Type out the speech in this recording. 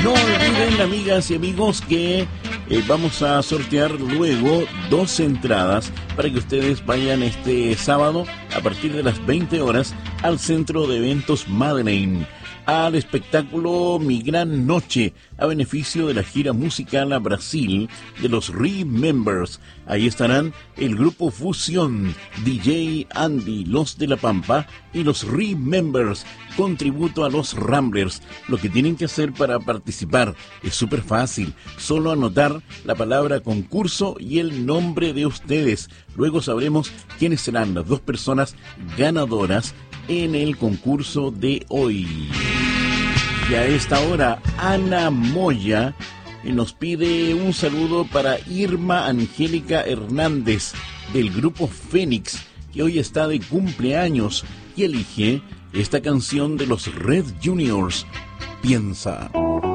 No olviden, amigas y amigos, que vamos a sortear luego 2 entradas para que ustedes vayan este sábado a partir de las 20 horas al Centro de Eventos Madeleine, al espectáculo Mi Gran Noche, a beneficio de la gira musical a Brasil de los Remembers. Ahí estarán el grupo Fusión, DJ Andy, Los de la Pampa y los Remembers, con tributo a los Ramblers. Lo que tienen que hacer para participar es súper fácil, solo anotar la palabra concurso y el nombre de ustedes. Luego sabremos quiénes serán las 2 personas ganadoras en el concurso de hoy. Y a esta hora, Ana Moya nos pide un saludo para Irma Angélica Hernández del grupo Fénix, que hoy está de cumpleaños, y elige esta canción de los Red Juniors, Piensa.